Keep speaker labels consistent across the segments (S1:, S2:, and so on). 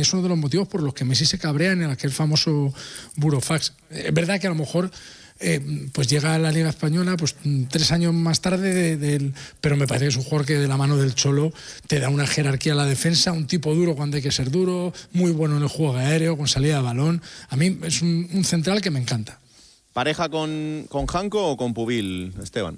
S1: es uno de los motivos por los que Messi se cabrea en aquel famoso burofax. Es verdad que a lo mejor pues llega a la Liga Española pues 3 años más tarde, pero me parece que es un jugador que de la mano del Cholo te da una jerarquía a la defensa, un tipo duro cuando hay que ser duro, muy bueno en el juego aéreo, con salida de balón. A mí es un central que me encanta.
S2: ¿Pareja con Janko o con Pubil, Esteban?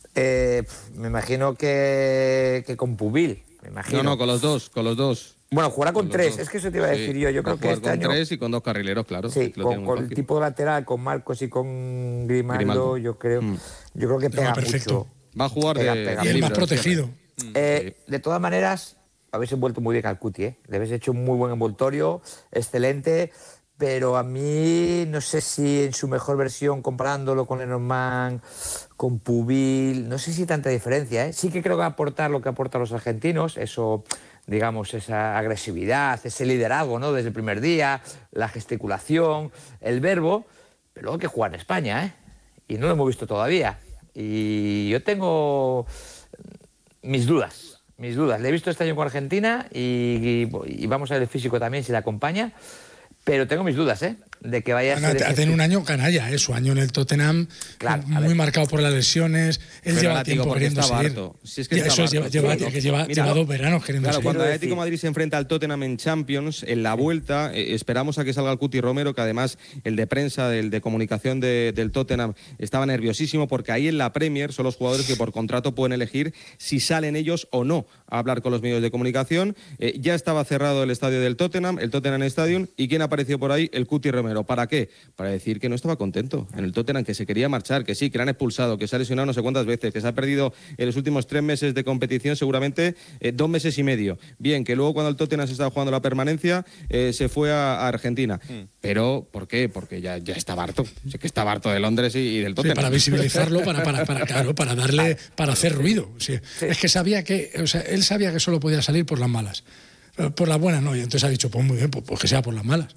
S3: Me imagino que con Pubil. Me imagino.
S4: No, con los dos.
S3: Bueno, jugará con 3, es que eso te iba a decir yo. Yo creo que este año...
S4: con 3 y con 2 carrileros, claro.
S3: Sí, con el tipo de lateral, con Marcos y con Grimaldo. Yo creo que pega mucho.
S4: Va a jugar
S1: y el más protegido.
S3: De todas maneras, habéis envuelto muy bien al Cuti, Le habéis hecho un muy buen envoltorio, excelente, pero a mí no sé si en su mejor versión, comparándolo con Lenormand, con Pubil, no sé si tanta diferencia, Sí que creo que va a aportar lo que aportan los argentinos, eso... digamos, esa agresividad, ese liderazgo, ¿no? Desde el primer día, la gesticulación, el verbo, pero luego hay que jugar en España, Y no lo hemos visto todavía. Y yo tengo mis dudas. Le he visto este año con Argentina y vamos a ver el físico también si la acompaña, pero tengo mis dudas, de que vaya a ser...
S1: Ha tenido un año canalla, su año en el Tottenham, claro, muy marcado por las lesiones. Él lleva tiempo queriendo seguir.
S4: Si es que
S1: lleva 2 veranos queriendo seguir.
S4: Claro, cuando el Atlético de Madrid se enfrenta al Tottenham en Champions, en la vuelta, esperamos a que salga el Cuti Romero, que además el de prensa, el de comunicación del Tottenham, estaba nerviosísimo, porque ahí en la Premier son los jugadores que por contrato pueden elegir si salen ellos o no a hablar con los medios de comunicación. Ya estaba cerrado el estadio del Tottenham, el Tottenham Stadium, y ¿quién apareció por ahí? El Cuti Romero. ¿Para qué? Para decir que no estaba contento en el Tottenham, que se quería marchar, que sí, que le han expulsado, que se ha lesionado no sé cuántas veces, que se ha perdido en los últimos 3 meses de competición, seguramente 2 meses y medio. Bien, que luego cuando el Tottenham se estaba jugando la permanencia, se fue a Argentina. Pero, ¿por qué? Porque ya estaba harto. Sé que estaba harto de Londres y del Tottenham.
S1: Para visibilizarlo, para hacer ruido. Sí. Es que él sabía que solo podía salir por las malas. Por las buenas no, y entonces ha dicho, pues muy bien, pues que sea por las malas.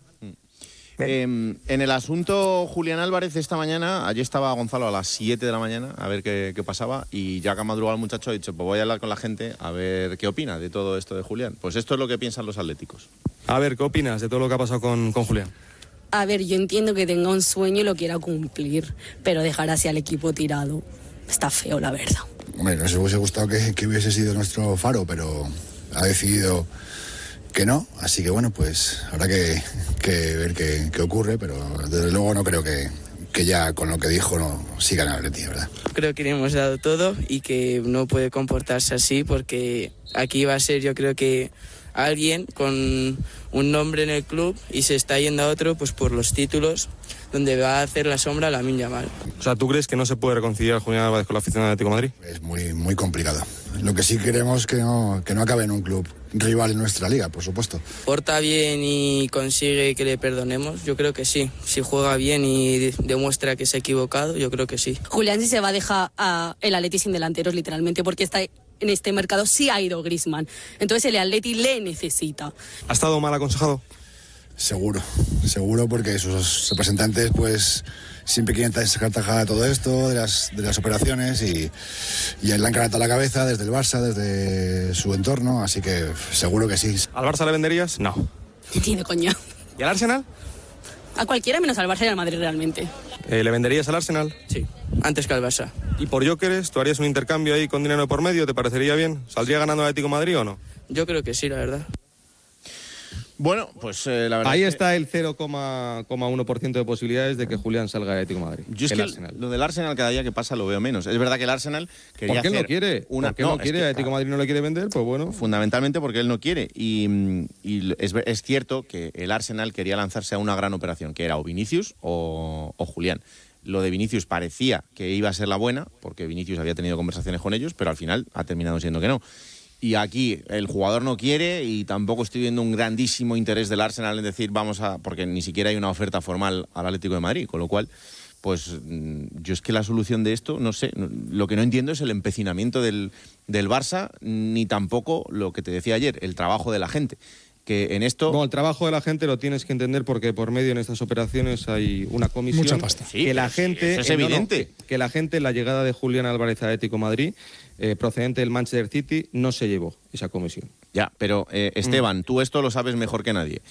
S2: En el asunto Julián Álvarez esta mañana, allí estaba Gonzalo a las 7 de la mañana a ver qué pasaba, y ya que ha madrugado el muchacho ha dicho, pues voy a hablar con la gente a ver qué opina de todo esto de Julián. Pues esto es lo que piensan los atléticos.
S5: A ver, ¿qué opinas de todo lo que ha pasado con Julián?
S6: A ver, yo entiendo que tenga un sueño y lo quiera cumplir, pero dejar así al equipo tirado está feo, la verdad.
S7: Hombre, nos hubiese gustado que hubiese sido nuestro faro, pero ha decidido que no, así que bueno, pues habrá que ver qué ocurre, pero desde luego no creo que ya con lo que dijo no sigan al Atleti, ¿verdad?
S8: Creo que le hemos dado todo y que no puede comportarse así, porque aquí va a ser, yo creo que alguien con un nombre en el club y se está yendo a otro pues por los títulos, donde va a hacer la sombra a Lamine Yamal.
S5: O sea, ¿tú crees que no se puede reconciliar Julián Álvarez con la afición del Atlético de Madrid?
S7: Es muy complicado. Lo que sí queremos es que no acabe en un club rival en nuestra liga, por supuesto.
S8: ¿Porta bien y consigue que le perdonemos? Yo creo que sí. Si juega bien y demuestra que se ha equivocado, yo creo que sí.
S6: Julián sí se va a dejar el Atleti sin delanteros, literalmente, porque en este mercado sí ha ido Griezmann. Entonces el Atleti le necesita.
S5: ¿Ha estado mal aconsejado?
S7: Seguro, porque sus representantes pues siempre quieren sacar tajada de todo esto, de las operaciones, y le han cargado la cabeza desde el Barça, desde su entorno, así que seguro que sí.
S5: ¿Al Barça le venderías? No.
S6: Ni de coña.
S5: ¿Y al Arsenal?
S6: A cualquiera menos al Barça y al Madrid realmente.
S5: ¿Le venderías al Arsenal?
S8: Sí, antes que al Barça.
S5: ¿Y por Gyökeres? ¿Tú harías un intercambio ahí con dinero por medio? ¿Te parecería bien? ¿Saldría ganando el Atlético de Madrid o no?
S8: Yo creo que sí, la verdad.
S2: Bueno, pues la verdad
S4: ahí está el 0,1% de posibilidades de que Julián salga de Atlético de Madrid.
S2: Yo es que lo del Arsenal cada día que pasa lo veo menos. Es verdad que el Arsenal quería
S4: hacer... ¿Por qué no quiere? ¿Por qué no quiere?
S2: Es que,
S4: Atlético de Madrid no le quiere vender, pues bueno.
S2: Fundamentalmente porque él no quiere. Y es cierto que el Arsenal quería lanzarse a una gran operación, que era o Vinicius o Julián. Lo de Vinicius parecía que iba a ser la buena, porque Vinicius había tenido conversaciones con ellos, pero al final ha terminado siendo que no. Y aquí el jugador no quiere, y tampoco estoy viendo un grandísimo interés del Arsenal en decir porque ni siquiera hay una oferta formal al Atlético de Madrid, con lo cual, pues yo es que la solución de esto, no sé, lo que no entiendo es el empecinamiento del Barça, ni tampoco lo que te decía ayer, el trabajo de la gente. Que en esto...
S4: Bueno, el trabajo de la gente lo tienes que entender porque por medio en estas operaciones hay una comisión.
S1: Mucha pasta.
S2: Sí,
S4: que la gente,
S2: eso es evidente.
S4: Que la gente, la llegada de Julián Álvarez a Atlético de Madrid, procedente del Manchester City, no se llevó esa comisión.
S2: Ya, pero Esteban, tú esto lo sabes mejor que nadie.